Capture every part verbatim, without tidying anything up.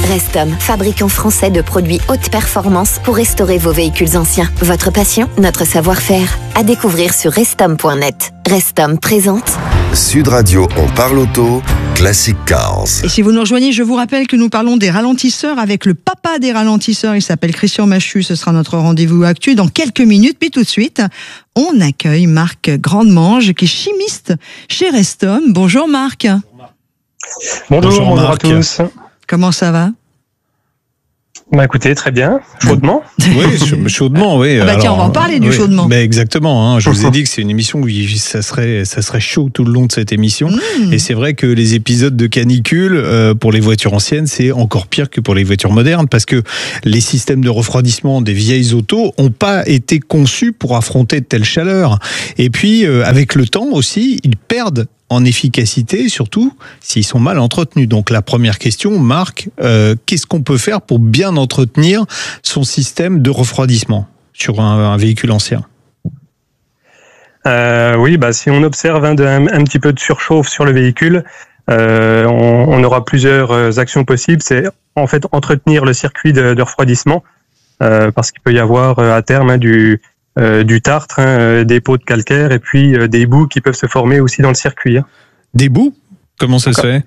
Restom, fabricant français de produits haute performance pour restaurer vos véhicules anciens. Votre passion, notre savoir-faire. À découvrir sur restom point net. Restom présente Sud Radio, on parle auto, Classic Cars. Et si vous nous rejoignez, je vous rappelle que nous parlons des ralentisseurs avec le papa des ralentisseurs. Il s'appelle Christian Machu. Ce sera notre rendez-vous actu dans quelques minutes. Puis tout de suite, on accueille Marc Grandemange, qui est chimiste chez Restom. Bonjour Marc. Bonjour, bonjour, bonjour à Marc. tous. Comment ça va? Bah écoutez, très bien, chaudement. Oui, chaudement, oui. Ah bah tiens, on va en parler du oui, chaudement. Mais exactement, hein, je vous ai dit que c'est une émission où ça serait, ça serait chaud tout le long de cette émission. Mmh. Et c'est vrai que les épisodes de canicule, euh, pour les voitures anciennes, c'est encore pire que pour les voitures modernes, parce que les systèmes de refroidissement des vieilles autos n'ont pas été conçus pour affronter de telles chaleurs. Et puis, euh, avec le temps aussi, ils perdent en efficacité, surtout s'ils sont mal entretenus. Donc la première question, Marc, euh, qu'est-ce qu'on peut faire pour bien entretenir son système de refroidissement sur un, un véhicule ancien? euh, Oui, bah, si on observe un, un, un petit peu de surchauffe sur le véhicule, euh, on, on aura plusieurs actions possibles. C'est en fait entretenir le circuit de, de refroidissement, euh, parce qu'il peut y avoir à terme hein, du... Euh, du tartre, hein, des pots de calcaire et puis euh, des boues qui peuvent se former aussi dans le circuit. Hein. Des boues? Comment ça se fait?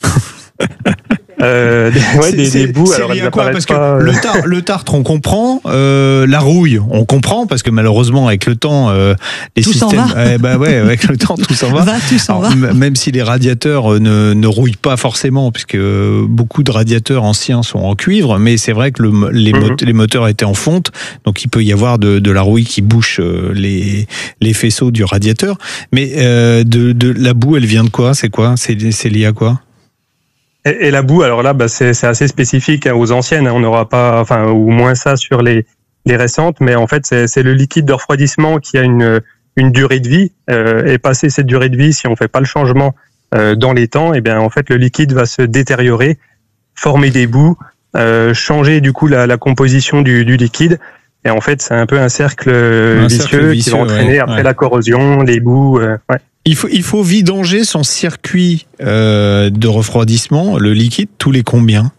Euh, des, ouais, des, des boues. C'est alors lié elles à quoi? Parce que pas, euh... le, tar, le tartre, on comprend. Euh, la rouille, on comprend parce que malheureusement, avec le temps, euh, les tout systèmes, s'en va. Eh ben ouais, avec le temps, tout s'en va. va, tout s'en Alors, va. M- même si les radiateurs ne, ne rouillent pas forcément, puisque beaucoup de radiateurs anciens sont en cuivre, mais c'est vrai que le, les, mmh. mot- les moteurs étaient en fonte, donc il peut y avoir de, de la rouille qui bouche les, les faisceaux du radiateur. Mais euh, de, de la boue, elle vient de quoi? C'est quoi? C'est, c'est lié à quoi? Et, et la boue, alors là, bah, c'est, c'est assez spécifique hein, aux anciennes. Hein, on n'aura pas, enfin, ou moins ça sur les, les récentes, mais en fait, c'est, c'est le liquide de refroidissement qui a une, une durée de vie. Euh, et passer cette durée de vie, si on fait pas le changement euh, dans les temps, et bien, en fait, le liquide va se détériorer, former des boues, euh, changer du coup la, la composition du, du liquide. Et en fait, c'est un peu un cercle, un vicieux, cercle vicieux qui va entraîner ouais, après ouais. la corrosion, les boues. Euh, ouais. Il faut, il faut vidanger son circuit euh, de refroidissement, le liquide, tous les combien?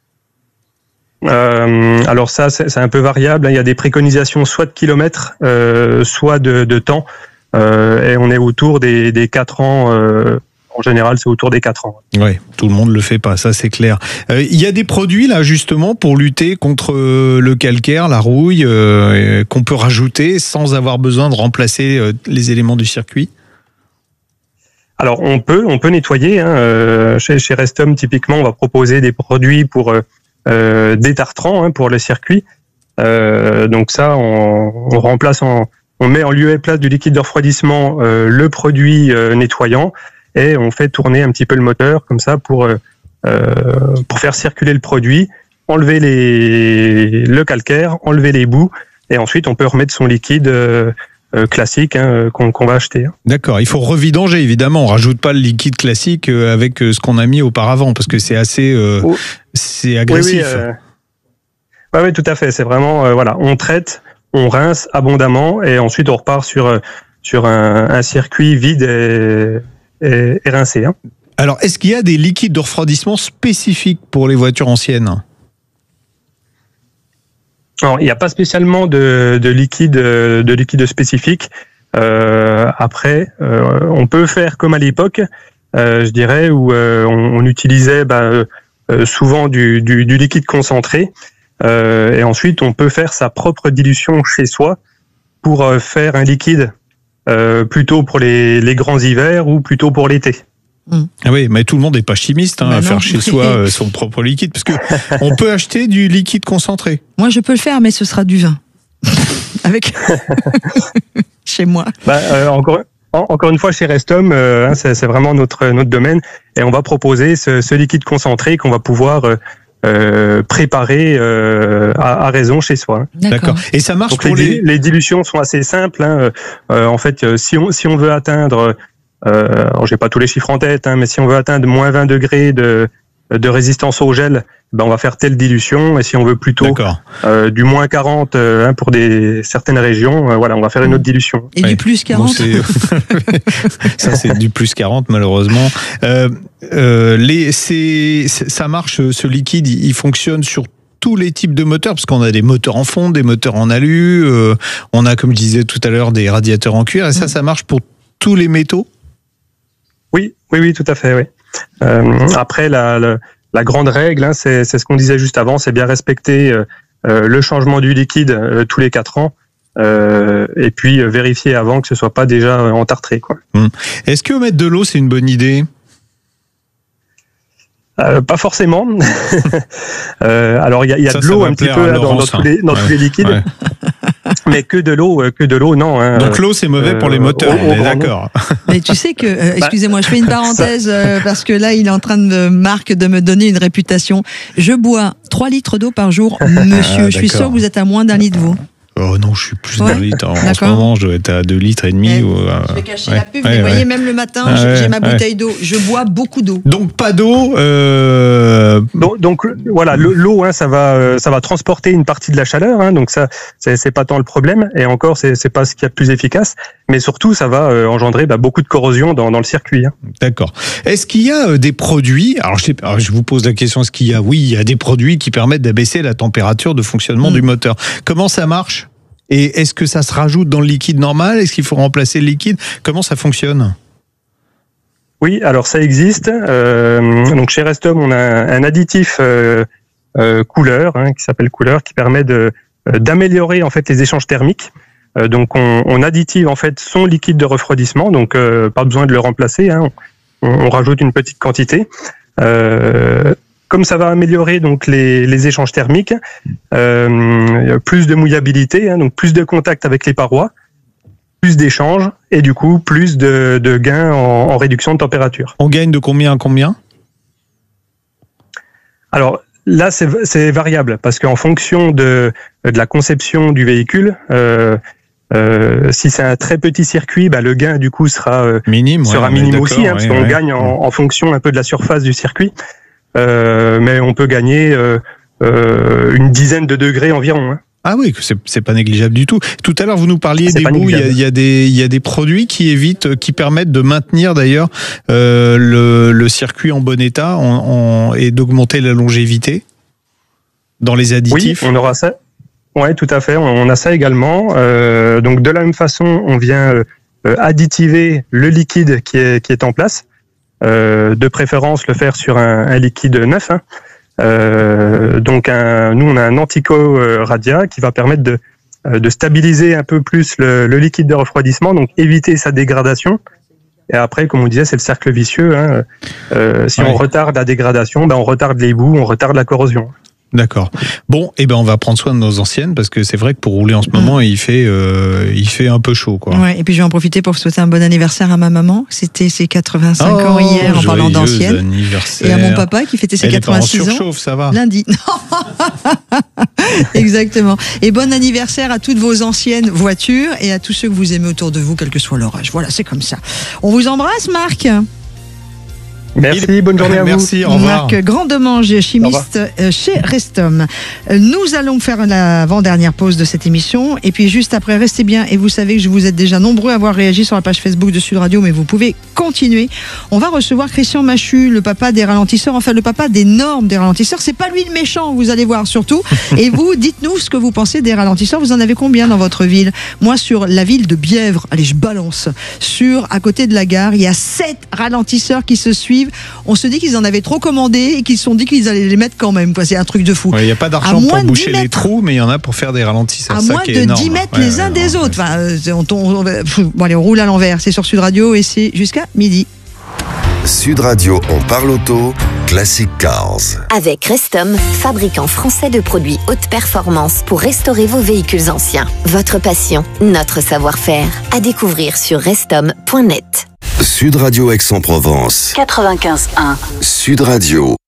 euh, Alors ça, c'est, c'est un peu variable. Il y a des préconisations soit de kilomètres, euh, soit de, de temps. Euh, et on est autour des, des quatre ans. Euh, en général, c'est autour des quatre ans. Oui, tout le monde ne le fait pas, ça c'est clair. Euh, il y a des produits là justement pour lutter contre le calcaire, la rouille, euh, qu'on peut rajouter sans avoir besoin de remplacer euh, les éléments du circuit? Alors on peut, on peut nettoyer. Hein, euh, chez, chez Restom, typiquement, on va proposer des produits pour euh, détartrants hein, pour le circuit. Euh, donc ça, on, on remplace, en, on met en lieu et place du liquide de refroidissement euh, le produit euh, nettoyant et on fait tourner un petit peu le moteur comme ça pour euh, pour faire circuler le produit, enlever les le calcaire, enlever les boues et ensuite on peut remettre son liquide. Euh, Euh, classique hein, qu'on, qu'on va acheter. D'accord, il faut revidanger évidemment, on rajoute pas le liquide classique avec ce qu'on a mis auparavant parce que c'est assez euh, oh. c'est agressif. Oui, oui, euh... ouais, oui, tout à fait, c'est vraiment euh, voilà, on traite, on rince abondamment et ensuite on repart sur sur un, un circuit vide et, et, et rincé. Hein. Alors, est-ce qu'il y a des liquides de refroidissement spécifiques pour les voitures anciennes? Alors, il n'y a pas spécialement de, de liquide de liquide spécifique. Euh, après, euh, on peut faire comme à l'époque, euh, je dirais, où euh, on, on utilisait bah, euh, souvent du, du, du liquide concentré, euh, et ensuite on peut faire sa propre dilution chez soi pour euh, faire un liquide euh, plutôt pour les, les grands hivers ou plutôt pour l'été. Mmh. Ah oui, mais tout le monde n'est pas chimiste hein, bah à non. faire chez soi euh, son propre liquide, parce que on peut acheter du liquide concentré. Moi, je peux le faire, mais ce sera du vin. Avec chez moi. Bah, euh, encore, en, encore une fois, chez Restom, euh, c'est, c'est vraiment notre notre domaine, et on va proposer ce, ce liquide concentré qu'on va pouvoir euh, euh, préparer euh, à, à raison chez soi. D'accord. D'accord. Et ça marche Donc pour les, les... les dilutions sont assez simples. Hein. Euh, en fait, si on si on veut atteindre Euh, alors j'ai pas tous les chiffres en tête, hein, mais si on veut atteindre moins vingt degrés de de résistance au gel, ben on va faire telle dilution. Et si on veut plutôt euh, du moins quarante euh, hein, pour des certaines régions, euh, voilà, on va faire une autre dilution. Et ouais. Du plus quarante. Bon, ça c'est du plus quarante malheureusement. Euh, euh, les, c'est, ça marche, ce liquide, il fonctionne sur tous les types de moteurs, parce qu'on a des moteurs en fonte, des moteurs en alu, euh, on a, comme je disais tout à l'heure, des radiateurs en cuir, et ça, ça marche pour tous les métaux? Oui, oui, oui, tout à fait, oui. Euh, après, la, la, la grande règle, hein, c'est, c'est ce qu'on disait juste avant, c'est bien respecter euh, euh, le changement du liquide euh, tous les quatre ans, euh, et puis euh, vérifier avant que ce soit pas déjà euh, entartré, quoi. Hum. Est-ce que mettre de l'eau, c'est une bonne idée? Euh, pas forcément. euh, alors il y a, y a de l'eau un petit peu là, dans, dans, tous les, dans ouais, tous les liquides, ouais. Mais que de l'eau, que de l'eau, non. Hein. Donc l'eau c'est mauvais euh, pour les moteurs, on est d'accord. Mais tu sais que, euh, excusez-moi, je fais une parenthèse euh, parce que là il est en train de Marc de me donner une réputation. Je bois trois litres d'eau par jour, monsieur. Ah, je suis sûr que vous êtes à moins d'un litre vous. Oh non, je suis plus d'un ouais, litre. En, en ce moment, je dois être à deux litres et demi. Ouais, ou, euh, je vais cacher ouais, la pub, ouais, mais vous ouais. voyez, même le matin, ah, j'ai, ouais, j'ai ma bouteille ouais. d'eau. Je bois beaucoup d'eau. Donc pas d'eau. Euh... Donc, donc voilà, l'eau, hein, ça va, ça va transporter une partie de la chaleur. Hein, donc ça, c'est, c'est pas tant le problème. Et encore, c'est, c'est pas ce qu'il y a de plus efficace. Mais surtout, ça va euh, engendrer bah, beaucoup de corrosion dans, dans le circuit. Hein. D'accord. Est-ce qu'il y a euh, des produits, alors je, sais, alors je vous pose la question, est-ce qu'il y a, oui, il y a des produits qui permettent d'abaisser la température de fonctionnement mmh. du moteur. Comment ça marche? Et est-ce que ça se rajoute dans le liquide normal? Est-ce qu'il faut remplacer le liquide? Comment ça fonctionne? Oui, alors ça existe. Euh, donc chez Restom, on a un additif euh, euh, couleur hein, qui s'appelle couleur, qui permet de euh, d'améliorer en fait les échanges thermiques. Euh, donc on, on additive en fait son liquide de refroidissement, donc euh, pas besoin de le remplacer. Hein, on, on rajoute une petite quantité. Euh, Comme ça va améliorer donc les, les échanges thermiques, euh, plus de mouillabilité, hein, donc plus de contact avec les parois, plus d'échanges et du coup plus de, de gains en, en réduction de température. On gagne de combien à combien? Alors là c'est, c'est variable parce qu'en fonction de, de la conception du véhicule, euh, euh, si c'est un très petit circuit, bah, le gain du coup sera euh, minime, sera ouais, minime aussi, hein, parce ouais, qu'on ouais. gagne en, en fonction un peu de la surface du circuit. Euh, mais on peut gagner euh, euh, une dizaine de degrés environ. Hein. Ah oui, c'est, c'est pas négligeable du tout. Tout à l'heure, vous nous parliez c'est des bouts. Il y a, il y a des, il y a des produits qui évitent, qui permettent de maintenir d'ailleurs euh, le, le circuit en bon état en, en, et d'augmenter la longévité dans les additifs. Oui, on aura ça. Ouais, tout à fait. On a ça également. Euh, donc de la même façon, on vient euh, additiver le liquide qui est qui est en place. Euh, de préférence le faire sur un, un liquide neuf. Hein. Euh, donc un, nous on a un Antico Radia qui va permettre de, de stabiliser un peu plus le, le liquide de refroidissement, donc éviter sa dégradation. Et après, comme on disait, c'est le cercle vicieux. Hein. Euh, si ouais. on retarde la dégradation, ben on retarde les bouts, on retarde la corrosion. D'accord. Bon, et eh ben on va prendre soin de nos anciennes parce que c'est vrai que pour rouler en ce moment, mmh. il fait euh, il fait un peu chaud quoi. Ouais, et puis je vais en profiter pour souhaiter un bon anniversaire à ma maman. C'était ses quatre-vingt-cinq oh, ans hier en parlant d'anciennes. Et à mon papa qui fêtait ses Elle quatre-vingt-six ans. Surchauffe, ça va. Lundi. Exactement. Et bon anniversaire à toutes vos anciennes voitures et à tous ceux que vous aimez autour de vous, quel que soit leur âge. Voilà, c'est comme ça. On vous embrasse, Marc. Merci, bonne journée à Merci, vous. Au revoir. Marc Grandemange, chimiste chez Restom. Nous allons faire l'avant-dernière pause de cette émission et puis juste après, restez bien et vous savez que vous êtes déjà nombreux à avoir réagi sur la page Facebook de Sud Radio, mais vous pouvez continuer. On va recevoir Christian Machu, le papa des ralentisseurs, enfin le papa des normes des ralentisseurs. C'est pas lui le méchant, vous allez voir surtout. Et vous, dites-nous ce que vous pensez des ralentisseurs. Vous en avez combien dans votre ville? Moi, sur la ville de Bièvre, allez, je balance, sur à côté de la gare, il y a sept ralentisseurs qui se suivent. On se dit qu'ils en avaient trop commandé et qu'ils se sont dit qu'ils allaient les mettre quand même. C'est un truc de fou. Il n'y a pas d'argent pour boucher les trous, mais il y en a pour faire des ralentisseurs. À ça moins qui de est énorme. dix mètres ouais, les uns ouais, des ouais, autres. ouais. Enfin, on, on, on, bon, allez, on roule à l'envers. C'est sur Sud Radio et c'est jusqu'à midi. Sud Radio, on parle auto, Classic Cars. Avec Restom, fabricant français de produits haute performance pour restaurer vos véhicules anciens. Votre passion, notre savoir-faire. À découvrir sur restom point net. Sud Radio Aix-en-Provence. quatre-vingt-quinze un. Sud Radio.